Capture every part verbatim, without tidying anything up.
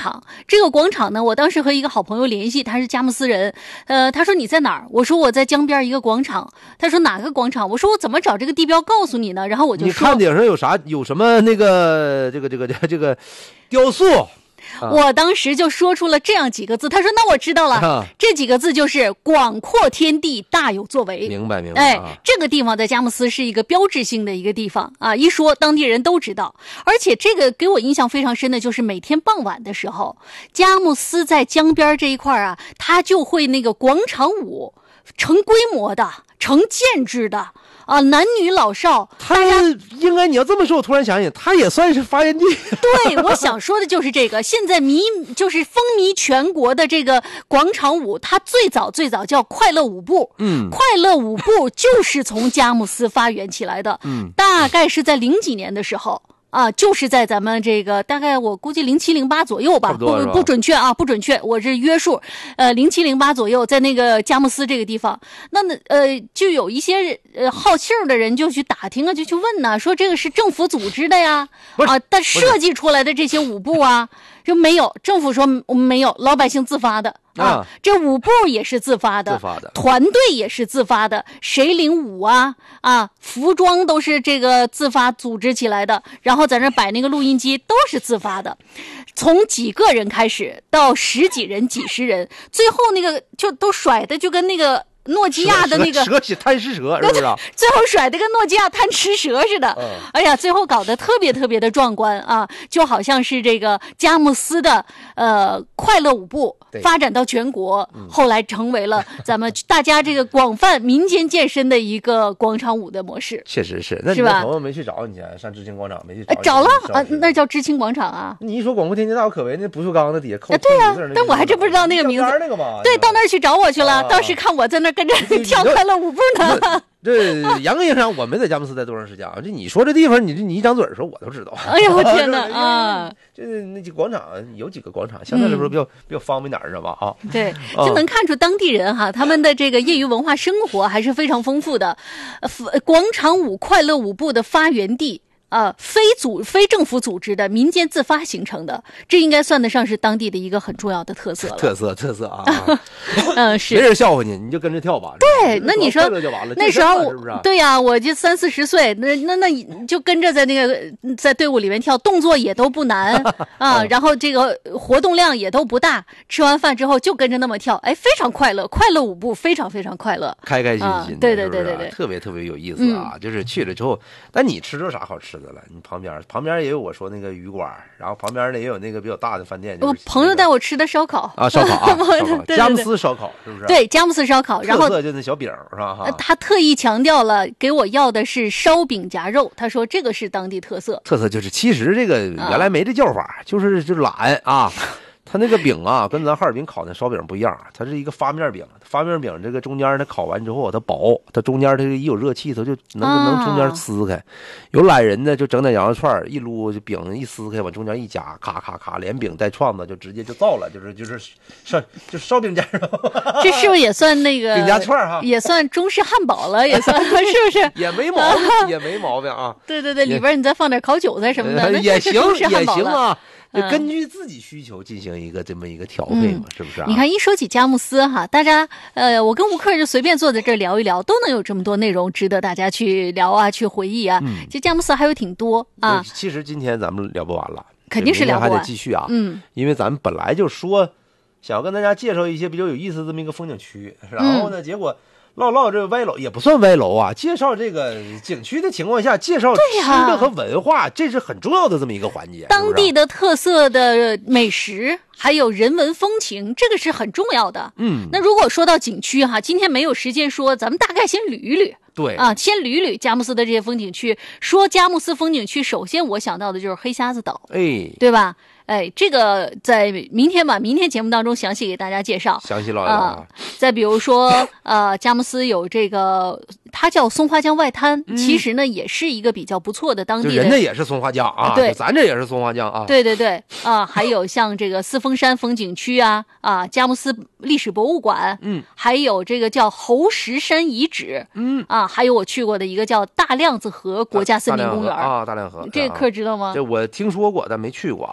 场。这个广场呢，我当时和一个好朋友联系，他是佳木斯人，呃，他说你在哪儿？我说我在江边一个广场。他说哪个广场？我说我怎么找这个地标告诉你呢？然后我就说， 你看顶上有啥？有什么那个这个这个这个这个雕塑？ 啊、我当时就说出了这样几个字，他说那我知道了、啊、这几个字就是广阔天地大有作为。 明白明白。 哎、 啊、 这个地方在佳木斯是一个标志性的一个地方啊，一说当地人都知道。而且这个给我印象非常深的就是每天傍晚的时候，佳木斯在江边这一块啊，他就会那个广场舞成规模的成建制的啊，男女老少， 他应该你要这么说，我突然想起，他也算是发源地。 对，我想说的就是这个。现在迷就是风靡全国的这个广场舞，它最早最早叫快乐舞步。 嗯， 快乐舞步就是从佳木斯发源起来的。 嗯， 大概是在零几年的时候。啊，就是在咱们这个大概我估计零七零八左右吧， 不不不准确啊，不准确，我是约数，呃，零七零八左右，在那个佳木斯这个地方，那呃，就有一些呃好信儿的人就去打听啊，就去问呐、啊，说这个是政府组织的呀，啊，但设计出来的这些舞步啊，就没有，政府说我们没有，老百姓自发的。啊， 啊这舞步也是自发的， 自发的， 团队也是自发的，谁领舞啊？啊，服装都是这个自发组织起来的，然后在那摆那个录音机都是自发的，从几个人开始到十几人、几十人，最后那个就都甩的就跟那个。诺基亚的那个蛇贪吃蛇是不是、啊？ 最后甩的跟诺基亚贪吃蛇似的。 嗯、 哎呀，最后搞得特别特别do壮观啊，就好像是这个佳木斯的呃快乐舞步发展到全国， 嗯、 后来成为了咱们大家这个广泛民间健身的一个广场舞的模式。 确实是，那你的朋友没去找你去，上知青广场没去找你？ 找了啊，那叫知青广场啊。 你一说广阔天地大有可为，那不锈钢的底下扣、 啊、对呀、 啊， 但我还真不知道那个名字。 那个嘛， 对，到那儿去找我去了， 啊、 当时看我在那儿跟着跳快乐舞步呢。 这严格意义上，我没在佳木斯待多长时间啊。这你说这地方，你你一张嘴说，我都知道。 哎呀，我天哪啊！ 这那几广场有几个广场，相对来说比较、嗯、比较方便点，知道吧？啊， 对，就能看出当地人哈，他们的这个业余文化生活还是非常丰富的。呃，广场舞快乐舞步的发源地。啊，非组非政府组织的民间自发形成的，这应该算得上是当地的一个很重要的特色了。 特色特色啊， 嗯，是没人笑话你，你就跟着跳吧。 对，那你说那时候我是不是、啊？ 对呀、啊，我就三四十岁，那那那就跟着在那个在队伍里面跳，动作也都不难啊，然后这个活动量也都不大，吃完饭之后就跟着那么跳，哎，非常快乐，快乐舞步非常非常快乐， 开开心心的、啊， 对对对对对， 特别特别有意思啊！嗯、就是去了之后，但你吃着啥好吃？了，你旁边旁边也有我说那个鱼馆，然后旁边呢也有那个比较大的饭店。 我朋友带我吃的烧烤啊，烧烤啊， 对对佳木斯烧烤是不是？ 对，佳木斯烧烤，然后特色就那小饼是吧？哈， 他特意强调了给我要的是烧饼夹肉，他说这个是当地特色。 特色就是其实这个原来没这叫法，啊、就是就懒啊。它那个饼啊，跟咱哈尔滨烤的烧饼不一样，它是一个发面饼。发面饼这个中间它烤完之后它薄，它中间它一有热气，它就能、啊、能中间撕开。有懒人呢，就整点羊肉串一撸，就饼一撕开，往中间一夹，咔咔咔，连饼带串子就直接就造了，就是就是烧就烧饼夹肉。 这是不是也算那个饼夹串哈？ 也算中式汉堡了，也算是不是？ 也没毛病，也没毛病啊。 对对对，里边你再放点烤韭菜什么的， 呃、也行也行啊。 嗯、 根据自己需求进行一个这么一个调配嘛，嗯、是不是、啊？ 你看，一说起佳木斯哈，大家呃，我跟吴克就随便坐在这儿聊一聊，都能有这么多内容值得大家去聊啊，去回忆啊。嗯，其实佳木斯还有挺多啊。 其实今天咱们聊不完了， 肯定是聊不完， 还得继续啊。 嗯， 因为咱们本来就说想要跟大家介绍一些比较有意思的这么一个风景区，然后呢，嗯、结果。唠唠这个歪楼也不算歪楼啊，介绍这个景区的情况下，介绍吃的和文化，这是很重要的这么一个环节。 当地的特色的美食，还有人文风情，这个是很重要的。 嗯， 那如果说到景区哈，今天没有时间说，咱们大概先捋一捋。 对啊，先捋一捋佳木斯的这些风景区。说佳木斯风景区，首先我想到的就是黑瞎子岛， 哎， 对吧？哎，这个在明天吧，明天节目当中详细给大家介绍。 详细唠一唠啊。再比如说，呃，佳木斯有这个，它叫松花江外滩， 嗯、 其实呢也是一个比较不错的当地的。 人家也是松花江啊， 对， 咱这也是松花江啊。 对对对啊，还有像这个四峰山风景区啊，啊，佳木斯历史博物馆， 嗯， 还有这个叫猴石山遗址， 嗯啊，还有我去过的一个叫大亮子河国家森林公园啊，大亮河， 这个课知道吗？ 这我听说过，但没去过啊。 嗯，我去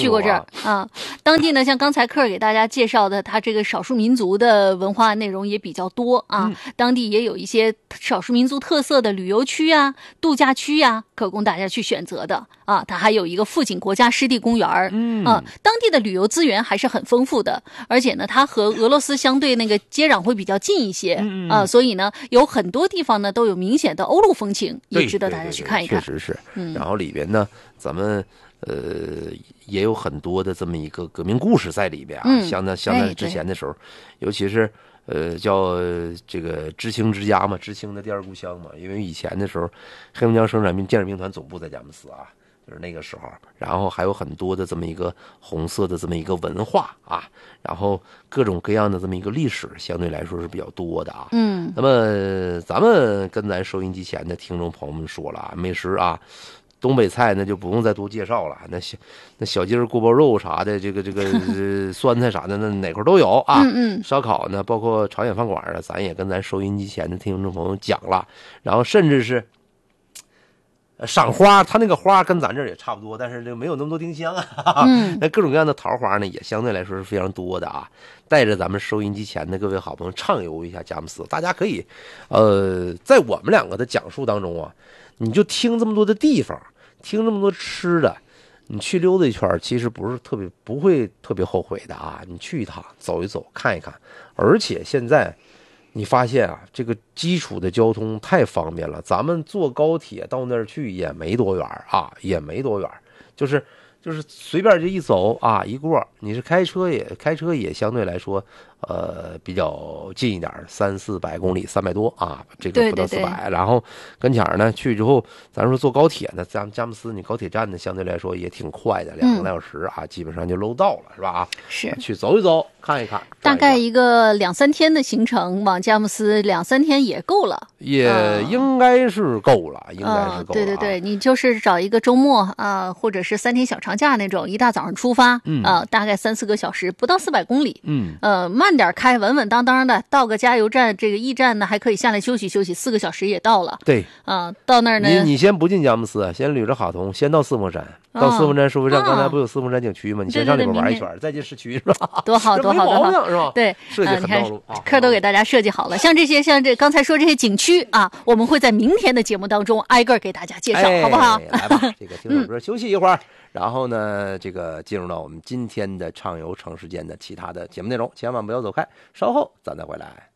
去过这儿啊。当地呢，像刚才克尔给大家介绍的，它这个少数民族的文化内容也比较多啊。嗯、当地也有一些少数民族特色的旅游区啊、度假区呀、啊，可供大家去选择的啊。它还有一个富锦国家湿地公园，嗯啊，当地的旅游资源还是很丰富的，而且呢，它和俄罗斯相对那个接壤会比较近一些、嗯、啊，所以呢，有很多地方呢都有明显的欧陆风情，也值得大家去看一看。 确实是，嗯，然后里边呢，咱们。呃，也有很多的这么一个革命故事在里边啊，嗯、像那像那之前的时候，尤其是呃叫这个知青之家嘛，知青的第二故乡嘛，因为以前的时候，黑龙江省产兵建设兵团总部在佳木斯啊，就是那个时候，然后还有很多的这么一个红色的这么一个文化啊，然后各种各样的这么一个历史，相对来说是比较多的啊。嗯，那么咱们跟咱收音机前的听众朋友们说了啊，美食啊。东北菜那就不用再多介绍了，那小那小鸡儿锅包肉啥的，这个这个、呃、酸菜啥的，那哪块都有啊。嗯嗯。烧烤呢，包括朝鲜饭馆啊，咱也跟咱收音机前的听众朋友讲了，然后甚至是赏花，它那个花跟咱这儿也差不多，但是这没有那么多丁香啊。嗯。那各种各样的桃花呢，也相对来说是非常多的啊。带着咱们收音机前的各位好朋友畅游一下佳木斯，大家可以，呃，在我们两个的讲述当中啊。你就听这么多的地方，听这么多吃的，你去溜达一圈，其实不是特别不会特别后悔的啊！你去一趟，走一走，看一看，而且现在你发现啊，这个基础的交通太方便了，咱们坐高铁到那儿去也没多远啊，也没多远，就是就是随便就一走啊，一过，你是开车也开车也相对来说。呃，比较近一点，三四百公里，三百多啊，这个不到四百。然后跟前儿呢，去之后，咱说坐高铁呢，咱佳木斯你高铁站呢，相对来说也挺快的，两个来小时啊，嗯、基本上就搂到了，是吧？啊， 是去走一走，看一看， 大概一个两三天的行程，往佳木斯两三天也够了， 也应该是够了，嗯、应该是够了、啊。 对对对，你就是找一个周末啊，或者是三天小长假那种，一大早上出发，嗯啊，大概三四个小时，不到四百公里，嗯，呃，慢。慢点开，稳稳当当的，到个加油站，这个驿站呢还可以下来休息休息，四个小时也到了。 对， 啊，到那儿呢， 你你先不进佳木斯，先捋着哈通，先到四峰山，哦、到四峰山收费站，哦、刚才不有四峰山景区吗？你先上里边玩一圈，对对对，再进市区是吧？ 多好多好多好， 是吧？ 对， 设计很道路， 啊、课都给大家设计好了。像这些，像这刚才说这些景区啊，我们会在明天的节目当中挨个给大家介绍， 哎、 好不好？ 来吧，这个听首歌休息一会儿。然后呢，这个进入到我们今天的畅游城市间的其他的节目内容，千万不要走开，稍后咱再回来。